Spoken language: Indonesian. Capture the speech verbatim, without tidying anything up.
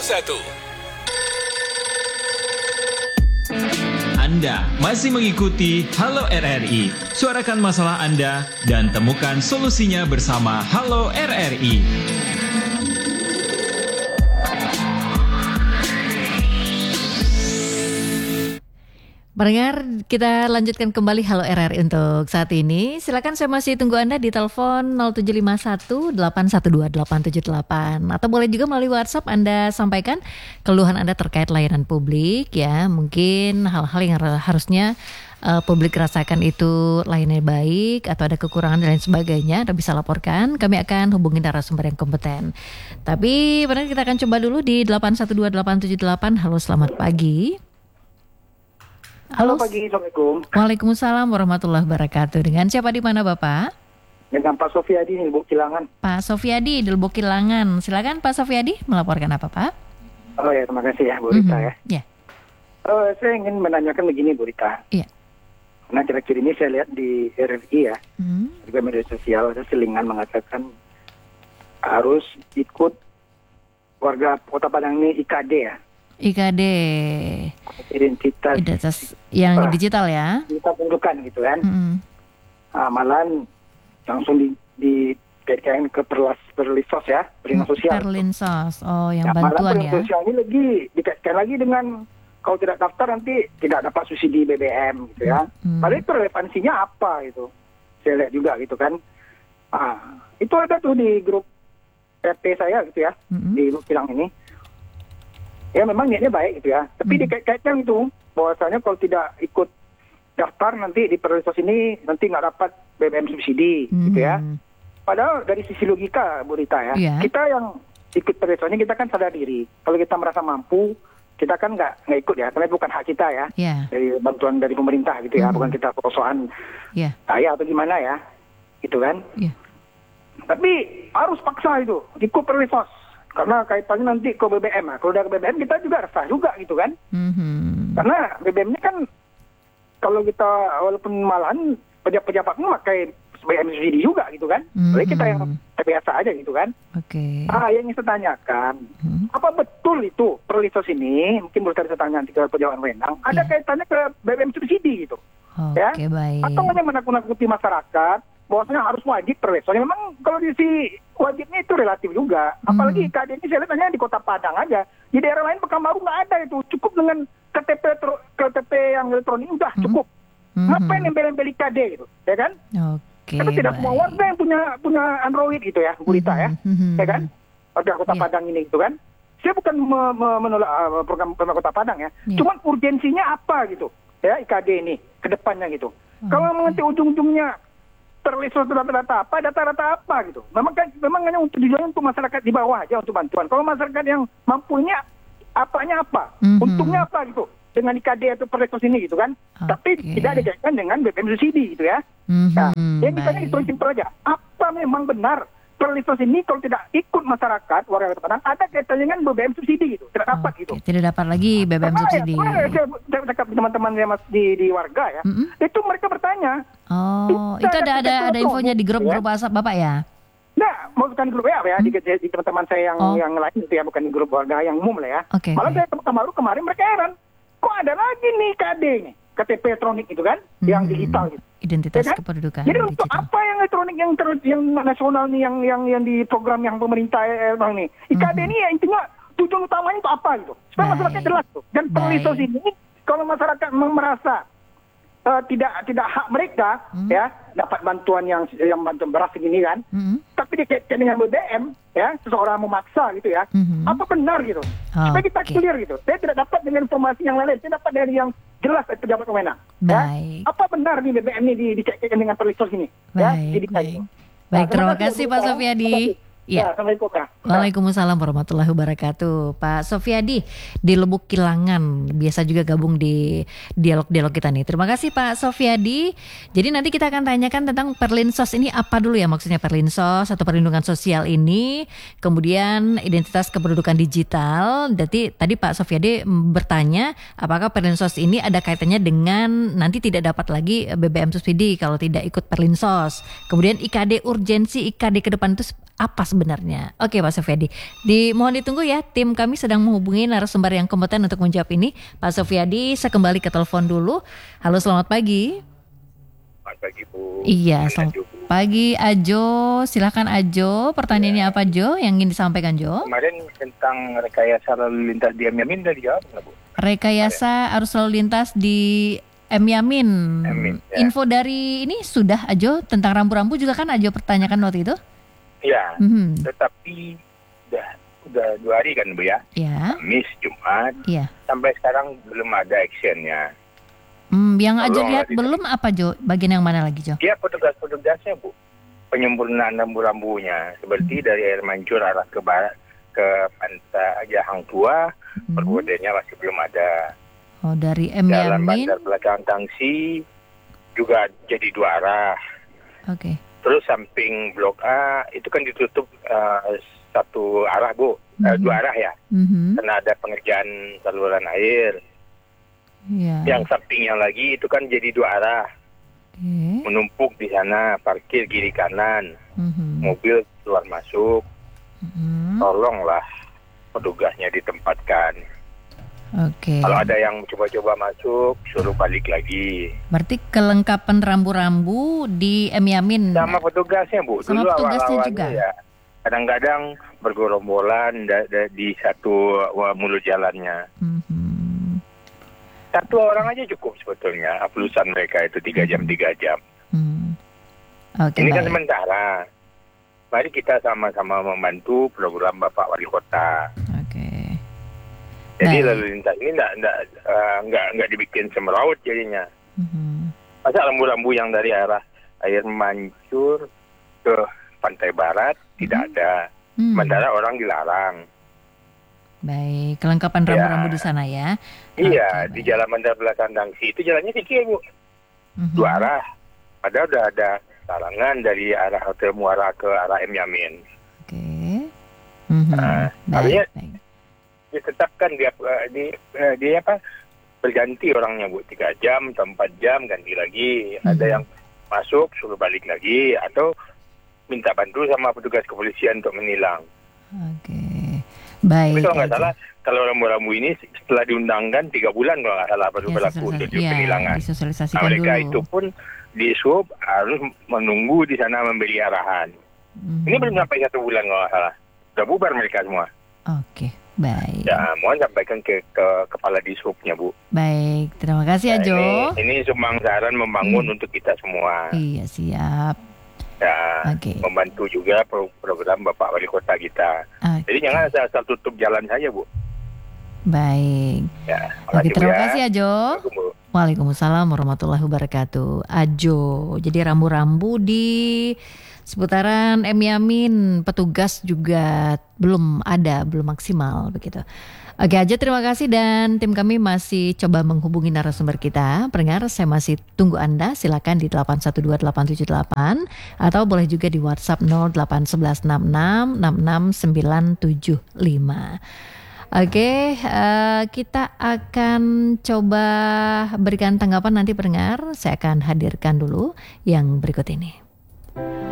satu. Anda masih mengikuti Halo R R I. Suarakan masalah Anda dan temukan solusinya bersama Halo R R I. Pendengar, kita lanjutkan kembali Halo R R I untuk saat ini. Silakan, saya masih tunggu Anda di telepon nol tujuh lima satu delapan satu dua delapan tujuh delapan, atau boleh juga melalui WhatsApp Anda sampaikan keluhan Anda terkait layanan publik ya. Mungkin hal-hal yang harusnya uh, publik rasakan itu layanannya baik atau ada kekurangan dan lain sebagainya, Anda bisa laporkan. Kami akan hubungi narasumber yang kompeten. Tapi pendengar, kita akan coba dulu di delapan satu dua delapan tujuh delapan. Halo, selamat pagi. Halo, Halo pagi, Assalamualaikum. Waalaikumsalam warahmatullahi wabarakatuh. Dengan siapa di mana Bapak? Dengan Pak Sofiadi di Lubuk Kilangan. Pak Sofiadi di Lubuk Kilangan. Silakan Pak Sofiadi, melaporkan apa Pak? Oh ya, terima kasih ya Bu Rita mm-hmm. ya. Yeah. Uh, saya ingin menanyakan begini Bu Rita. Iya. Yeah. Nah, kira-kira ini saya lihat di R R I ya, mm-hmm. juga media sosial, selingan mengatakan harus ikut warga Kota Padang ini I K D ya. I K D, identitas, identitas yang uh, digital ya, kita tunjukkan gitu kan. Mm-hmm. Nah, malahan langsung di, dikaitkan ke perlas perlinsos ya, perlindungan sosial. Perlinsos, oh yang nah, bantuan malah ya. Sosial ini lagi dikaitkan lagi dengan kalau tidak daftar nanti tidak dapat subsidi B B M gitu ya. Mm-hmm. Padahal itu relevansinya apa gitu? Saya lihat juga gitu kan. Ah, itu ada tuh di grup R T saya gitu ya, mm-hmm. di Lubuk Kilang ini. Ya memang niatnya baik gitu ya, tapi hmm. dikait-kaitkan itu bahwasanya kalau tidak ikut daftar nanti di perlinsos ini nanti nggak dapat B B M subsidi hmm. gitu ya. Padahal dari sisi logika Bu Rita ya, yeah. kita yang ikut perlinsos ini kita kan sadar diri. Kalau kita merasa mampu, kita kan nggak nggak ikut ya, karena bukan hak kita ya, yeah. dari bantuan dari pemerintah gitu ya, hmm. bukan kita perusahaan yeah. saya atau gimana ya, gitu kan. Yeah. Tapi harus paksa itu ikut perlinsos. Karena kaitannya nanti ke B B M. Nah, kalau udah ke B B M kita juga resah juga gitu kan. Mm-hmm. Karena B B M-nya kan kalau kita walaupun malahan pejabat-pejabat memakai B B M subsidi juga gitu kan. Mm-hmm. Jadi kita yang biasa aja gitu kan. Oke. Okay. Ah, yang ingin saya tanyakan, mm-hmm. apa betul itu perlinsos ini? Mungkin boleh saya tanya nanti ke pejabat wewenang. Ada yeah. kaitannya ke B B M subsidi gitu. Oke, okay, ya? Baik. Atau hanya menakut-nakuti masyarakat bahwasanya harus wajib perlinsos. Memang kalau di si wajibnya itu relatif juga. Hmm. Apalagi I K D ini saya lihat hanya di Kota Padang aja. Di daerah lain Pekanbaru nggak ada itu. Cukup dengan K T P K T P yang elektronik udah hmm. cukup. Hmm. Ngapain nempel-nempel I K D gitu, ya kan? Oke. Okay, Karena tidak semua warga yang punya punya Android gitu ya, Bu Rita ya, hmm. ya kan? Warga Kota yeah. Padang ini gitu kan? Saya bukan me- me- menolak uh, program program Kota Padang ya. Yeah. Cuman urgensinya apa gitu, ya I K D ini ke depannya gitu. Okay. Kalau nanti ujung-ujungnya terlihat data-data apa, data-data apa gitu. Memang kan, memang hanya untuk tujuan untuk masyarakat di bawah aja untuk bantuan. Kalau masyarakat yang mampunya apanya apa, mm-hmm. untungnya apa gitu dengan I K D atau perlinsos ini gitu kan. Okay. Tapi tidak dikaitkan dengan B B M subsidi gitu ya. Mm-hmm. Nah, yang misalnya itu simpel aja. Apa memang benar perlinsos ini kalau tidak ikut masyarakat warga Kota Padang ada kaitannya dengan B B M subsidi gitu, tidak dapat okay. gitu. Tidak dapat lagi B B M subsidi. Ya, saya, saya cakap teman-teman saya mas di, di warga ya, mm-hmm. itu mereka bertanya. Oh, itu ada ada ada infonya di grup-grup WhatsApp Bapak ya? Nah, bukan grup ya, ya hmm? di, di teman-teman saya yang oh. yang lain itu ya, bukan di grup warga yang umum lah ya. Okay, Malah okay. saya kemarin kemarin mereka heran, kok ada lagi nih K D nih, K T P elektronik itu kan, hmm. yang digital gitu. Identitas ya kan? Kependudukan. Jadi untuk digital. Apa yang elektronik yang ter, yang nasional nih, yang yang yang di program yang pemerintah eh, nih, I K D hmm. ini ya intinya tujuan utamanya itu apa gitu, supaya masyarakat jelas tuh. Dan perlinsos ini kalau masyarakat merasa Uh, tidak tidak hak mereka hmm. ya dapat bantuan yang yang bantuan beras ini kan, hmm. tapi dikaitkan dengan B B M ya, seseorang memaksa gitu ya, hmm. apa benar gitu, oh, supaya kita okay. clear gitu. Saya tidak dapat dengan informasi yang lain, saya dapat dari yang jelas dari pejabat wewenang. Ya, apa benar nih B B M ini dikaitkan dengan perlinsos ini? Baik, ya, jadi baik. Baik, nah, terima kasih Pak Sofiadi. Ya. Waalaikumsalam warahmatullahi wabarakatuh. Pak Sofiadi di Lubuk Kilangan, biasa juga gabung di dialog-dialog kita nih. Terima kasih Pak Sofiadi. Jadi nanti kita akan tanyakan tentang perlinsos ini apa dulu ya, maksudnya perlinsos atau perlindungan sosial ini. Kemudian identitas kependudukan digital. Jadi tadi Pak Sofiadi bertanya apakah perlinsos ini ada kaitannya dengan nanti tidak dapat lagi B B M subsidi kalau tidak ikut perlinsos. Kemudian I K D urgensi I K D ke depan itu apa sebenarnya? sebenarnya. Oke Pak Sofyadi, di, mohon ditunggu ya, tim kami sedang menghubungi narasumber yang kompeten untuk menjawab ini. Pak Sofyadi, saya kembali ke telepon dulu. Halo, selamat pagi. Selamat pagi Bu. Iya, selamat pagi Ajo. Silakan Ajo, pertanyaannya ya. apa Jo yang ingin disampaikan Jo? Kemarin tentang rekayasa lalu lintas di Yamin udah dijawab nggak Bu? Rekayasa arus lalu lintas di M Yamin. Yamin, ya. Info dari ini sudah Ajo tentang rambu-rambu juga kan Ajo pertanyakan waktu itu? Iya. Mm-hmm. Tetapi udah udah dua hari kan Bu ya? Ya. Kamis, Jumat. Iya. Sampai sekarang belum ada actionnya. Hmm, yang Ajo Tolong lihat lagi, belum apa Jo? Bagian yang mana lagi Jo? Dia petugas-petugasnya Bu, penyempurnaan rambu-rambunya seperti hmm. dari air mancur arah ke barat ke pantai Hang Tua, hmm. perbodennya masih belum ada. Oh, dari M Jalan Yamin. Bandar Belakang Tangsi juga jadi dua arah. Oke. Okay. Terus samping Blok A itu kan ditutup uh, satu arah Bu, mm-hmm. uh, dua arah ya, mm-hmm. karena ada pengerjaan saluran air. Yeah. Yang sampingnya lagi itu kan jadi dua arah, okay. menumpuk di sana, parkir kiri kanan, mm-hmm. mobil keluar masuk. Mm-hmm. Tolonglah petugasnya ditempatkan. Oke. Okay. Kalau ada yang coba-coba masuk, suruh balik lagi. Berarti kelengkapan rambu-rambu di M Yamin. Sama petugasnya Bu. Sama dulu petugasnya awal-awalnya juga. Ya, kadang-kadang bergerombolan da- da- di satu uh, mulut jalannya. Mm-hmm. Satu orang aja cukup sebetulnya. Aplusan mereka itu tiga jam tiga jam. Mm. Okay, Ini baik. Kan sementara. Mari kita sama-sama membantu program Bapak Wali Kota. Jadi baik. Lalu lintas ini enggak enggak uh, enggak enggak dibikin semeraut jadinya. Mm-hmm. Masa rambu-rambu yang dari arah air mancur ke pantai barat mm-hmm. tidak ada. Mm-hmm. Sementara orang dilarang. Baik, kelengkapan rambu-rambu ya. Di sana ya. Iya, okay, di baik. Jalan Bandar Belakang Tangsi itu jalannya kecil Bu. Mm-hmm. Dua arah. Padahal udah ada larangan dari arah Hotel Muara ke arah M Yamin. Oke. Okay. Mm-hmm. Nah, baik, artinya baik. Ditetapkan dia di dia apa berganti orangnya Bu, tiga jam atau empat jam ganti lagi. Hmm. Ada yang masuk suruh balik lagi atau minta bantu sama petugas kepolisian untuk menilang. Oke, baik. Tapi kalau nggak salah kalau rambu-rambu ini setelah diundangkan tiga bulan kalau nggak salah baru ya, berlaku untuk ya, penilangan. Disosialisasikan nah, mereka dulu. itu pun di sub harus menunggu di sana membeli arahan. Hmm. Ini belum sampai satu bulan kalau nggak salah. Sudah bubar mereka semua. Oke. Baik. Ya, mohon sampaikan ke, ke kepala disubnya Bu. Baik, terima kasih nah, Ajo. Ini, ini sumbang saran membangun hmm. untuk kita semua. Iya siap. Ya, okay. Membantu juga pro- program Bapak Wali Kota kita. Okay. Jadi jangan asal tutup jalan saja Bu. Baik. Ya, Oke, terima ya. kasih Ajo. Waalaikumsalam warahmatullahi wabarakatuh. Ajo, jadi rambu-rambu di seputaran M Yamin petugas juga belum ada, belum maksimal begitu. Oke Ajo, terima kasih dan tim kami masih coba menghubungi narasumber kita. Pendengar, saya masih tunggu Anda. Silakan di delapan satu dua delapan tujuh delapan atau boleh juga di WhatsApp nol delapan satu satu enam enam enam enam sembilan tujuh lima. Oke, uh, kita akan coba berikan tanggapan nanti pendengar. Saya akan hadirkan dulu yang berikut ini.